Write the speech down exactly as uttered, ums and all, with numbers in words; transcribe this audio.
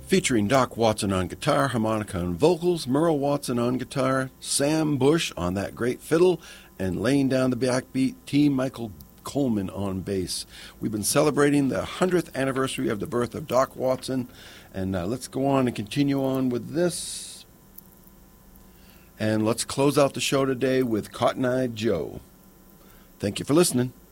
featuring Doc Watson on guitar, harmonica, and vocals, Merle Watson on guitar, Sam Bush on that great fiddle, and laying down the backbeat, T. Michael Coleman on bass. We've been celebrating the hundredth anniversary of the birth of Doc Watson, and uh, let's go on and continue on with this. And let's close out the show today with Cotton Eye Joe. Thank you for listening.